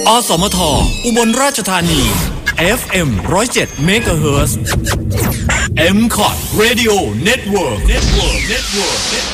อสมทอุบลราชธานี FM 107 MHz MCOT Radio Network